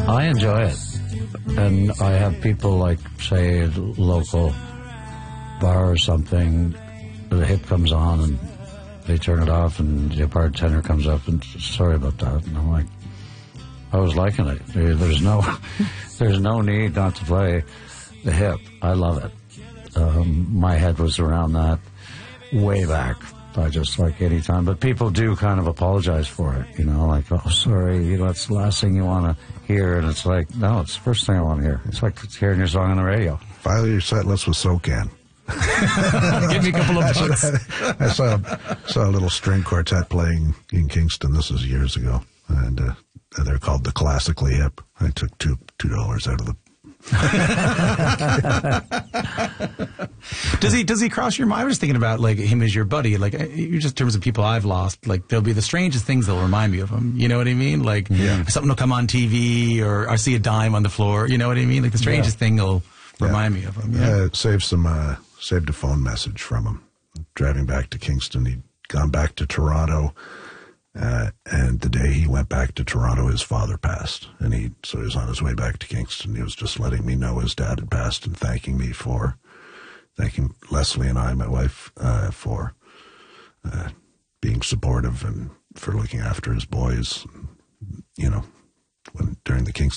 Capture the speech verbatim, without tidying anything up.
I enjoy it. And I have people like, say, at a local bar or something, the hip comes on and they turn it off and the bartender comes up and, sorry about that. And I'm like, I was liking it. There's no, there's no need not to play the hip. I love it. Um, my head was around that way back. I just like any time. But people do kind of apologize for it, you know, like, oh, sorry, you know, it's the last thing you want to hear. And it's like, no, it's the first thing I want to hear. It's like hearing your song on the radio. File your set list with SoCan. Give me a couple of bucks. I saw, saw a little string quartet playing in Kingston. This was years ago. And uh, they're called the Classically Hip. I took two two dollars out of the does he does he cross your mind? I was just thinking about like him as your buddy, like you just in terms of people I've lost, like there'll be the strangest things that'll remind me of him. You know what I mean? Like yeah. something will come on T V or I see a dime on the floor. You know what I mean? Like the strangest yeah. thing will remind yeah. me of him. Yeah, yeah saved some uh, saved a phone message from him driving back to Kingston. He'd gone back to Toronto. Uh, and the day he went back to Toronto, his father passed. And he, so he was on his way back to Kingston. He was just letting me know his dad had passed and thanking me for, thanking Leslie and I, my wife, uh, for, uh, being supportive and for looking after his boys, you know, when, during the Kingston